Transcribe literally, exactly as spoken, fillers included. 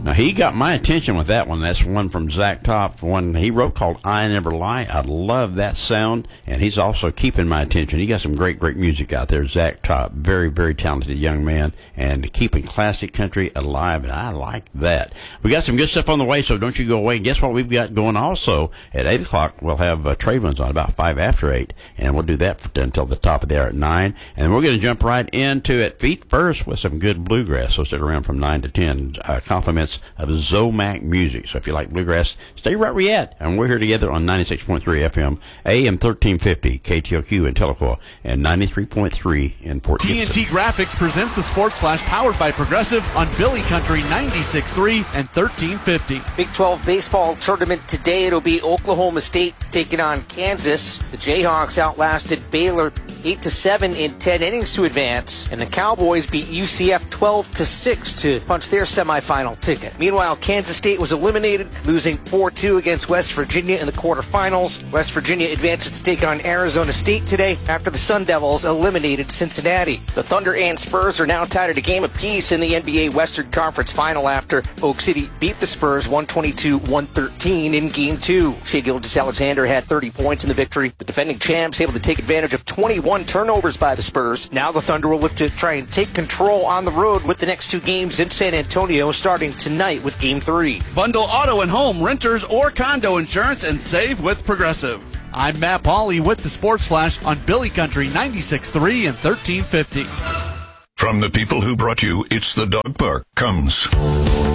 Now, he got my attention with that one. That's one from Zach Top, one he wrote called I Never Lie. I love that sound, and he's also keeping my attention. He got some great, great music out there, Zach Top. Very, very talented young man, and keeping classic country alive, and I like that. We got some good stuff on the way, so don't you go away. And guess what we've got going also? At eight o'clock, we'll have uh, trade ones on about five after eight, and we'll do that for, until the top of the hour at nine. And we're going to jump right into it feet first with some good bluegrass, so stick around from nine to ten. Uh, compliments of Zomac Music. So if you like bluegrass, stay right where you're at. And we're here together on ninety-six point three F M, A M thirteen fifty, K T L Q in Telequa, and ninety-three point three in Port T N T Gibson. Graphics presents the Sports Flash powered by Progressive on Billy Country ninety-six point three and thirteen fifty. Big twelve baseball tournament today. It'll be Oklahoma State taking on Kansas. The Jayhawks outlasted Baylor eight to seven in ten innings to advance, and the Cowboys beat U C F twelve to six to punch their semifinal ticket. Meanwhile, Kansas State was eliminated, losing four two against West Virginia in the quarterfinals. West Virginia advances to take on Arizona State today after the Sun Devils eliminated Cincinnati. The Thunder and Spurs are now tied at a game apiece in the N B A Western Conference Final after Oak City beat the Spurs one twenty-two to one thirteen in Game two. Shai Gilgeous-Alexander had thirty points in the victory. The defending champs able to take advantage of twenty-one turnovers by the Spurs. Now the Thunder will look to try and take control on the road with the next two games in San Antonio starting tonight with Game three. Bundle auto and home, renters, or condo insurance and save with Progressive. I'm Matt Pauley with the Sports Flash on Billy Country ninety-six point three and thirteen fifty. From the people who brought you It's the Dog Park comes